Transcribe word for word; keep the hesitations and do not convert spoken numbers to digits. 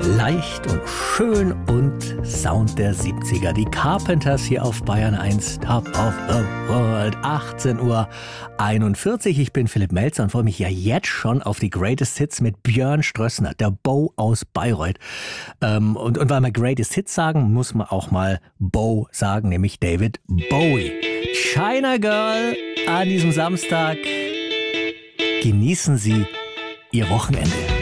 Leicht und schön und Sound der siebziger. Die Carpenters hier auf Bayern eins, Top of the World, achtzehn Uhr einundvierzig. Ich bin Philipp Melzer und freue mich ja jetzt schon auf die Greatest Hits mit Björn Strössner, der Bo aus Bayreuth. Ähm, und, und weil wir Greatest Hits sagen, muss man auch mal Bo sagen, nämlich David Bowie. China Girl an diesem Samstag. Genießen Sie Ihr Wochenende.